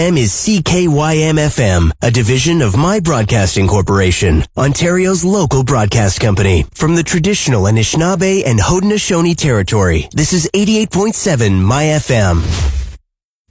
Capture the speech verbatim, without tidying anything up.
M is C K Y M F M, a division of My Broadcasting Corporation, Ontario's local broadcast company. From the traditional Anishinaabe and Haudenosaunee territory, this is eighty-eight point seven My F M.